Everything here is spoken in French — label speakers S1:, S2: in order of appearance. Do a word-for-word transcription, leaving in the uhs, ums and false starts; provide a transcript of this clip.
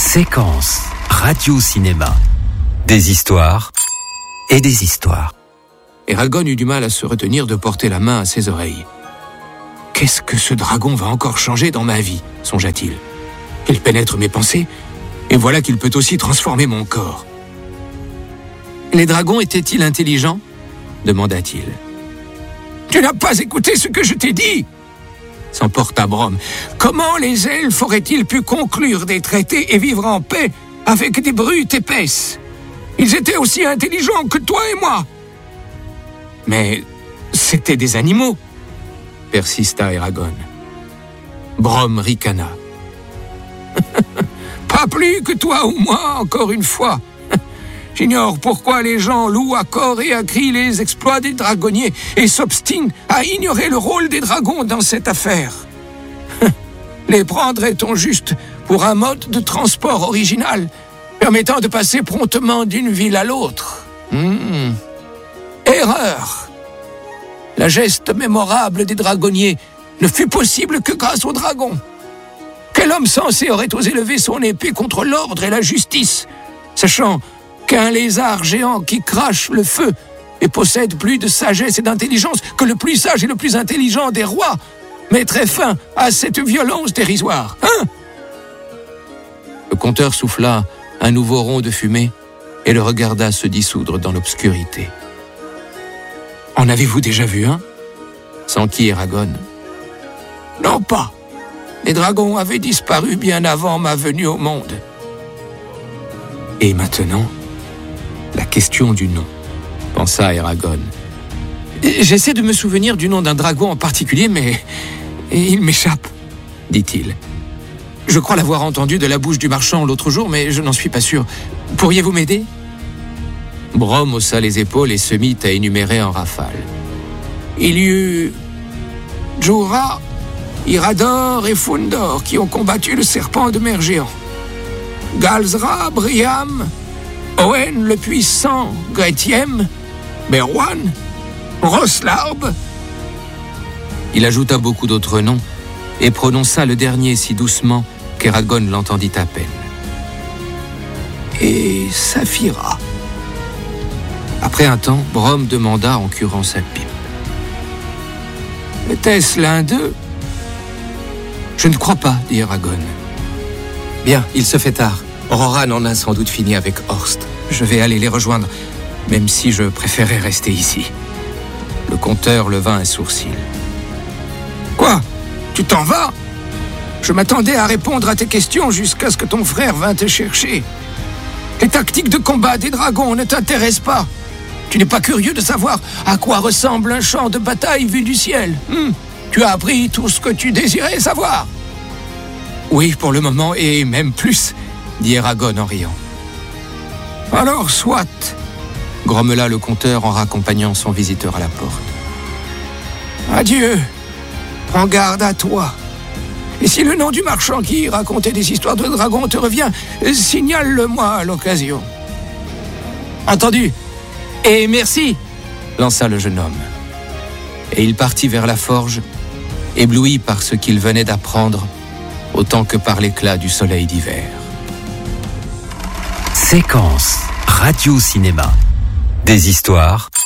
S1: Séquence radio-cinéma. Des histoires et des histoires.
S2: Eragon eut du mal à se retenir de porter la main à ses oreilles. « Qu'est-ce que ce dragon va encore changer dans ma vie ?» songea-t-il. « Il pénètre mes pensées, et voilà qu'il peut aussi transformer mon corps. » Les dragons étaient-ils intelligents ? demanda-t-il. « Tu n'as pas écouté ce que je t'ai dit !» s'emporta Brom. « Comment les elfes auraient-ils pu conclure des traités et vivre en paix avec des brutes épaisses ? Ils étaient aussi intelligents que toi et moi !» « Mais c'étaient des animaux !» persista Eragon. Brom ricana. « Pas plus que toi ou moi, encore une fois. J'ignore pourquoi les gens louent à corps et à cri les exploits des dragonniers et s'obstinent à ignorer le rôle des dragons dans cette affaire. Les prendrait-on juste pour un mode de transport original, permettant de passer promptement d'une ville à l'autre ? hmm. Erreur. La geste mémorable des dragonniers ne fut possible que grâce aux dragons. Quel homme sensé aurait osé lever son épée contre l'ordre et la justice, sachant qu'un lézard géant qui crache le feu et possède plus de sagesse et d'intelligence que le plus sage et le plus intelligent des rois mettrait fin à cette violence dérisoire, hein ? Le conteur souffla un nouveau rond de fumée et le regarda se dissoudre dans l'obscurité. « En avez-vous déjà vu un ?» s'enquit Eragon. « Non pas. Les dragons avaient disparu bien avant ma venue au monde. » Et maintenant, la question du nom, pensa Eragon. J'essaie de me souvenir du nom d'un dragon en particulier, mais il m'échappe, dit-il. Je crois l'avoir entendu de la bouche du marchand l'autre jour, mais je n'en suis pas sûr. Pourriez-vous m'aider ? Brom haussa les épaules et se mit à énumérer en rafale. Il y eut Jura, Irador et Fundor qui ont combattu le serpent de mer géant. Galzra, Briam, Owen le puissant, Gretiem, Berwan, Roslarb. Il ajouta beaucoup d'autres noms et prononça le dernier si doucement qu'Eragon l'entendit à peine. Et Saphira. Après un temps, Brom demanda en curant sa pipe. « Était-ce l'un d'eux ?»« Je ne crois pas, dit Eragon. »« Bien, il se fait tard. Roran en a sans doute fini avec Horst. Je vais aller les rejoindre, même si je préférais rester ici. » Le conteur leva un sourcil. « Quoi ? Tu t'en vas ? Je m'attendais à répondre à tes questions jusqu'à ce que ton frère vînt te chercher. Les tactiques de combat des dragons ne t'intéressent pas. Tu n'es pas curieux de savoir à quoi ressemble un champ de bataille vu du ciel. Hmm. Tu as appris tout ce que tu désirais savoir. » « Oui, pour le moment, et même plus, » dit Eragon en riant. « Alors, soit, » grommela le conteur en raccompagnant son visiteur à la porte. « Adieu, prends garde à toi. Et si le nom du marchand qui racontait des histoires de dragons te revient, signale-le-moi à l'occasion. »« Entendu. Et merci, » lança le jeune homme. Et il partit vers la forge, ébloui par ce qu'il venait d'apprendre, autant que par l'éclat du soleil d'hiver.
S1: Séquence radio-cinéma. Des histoires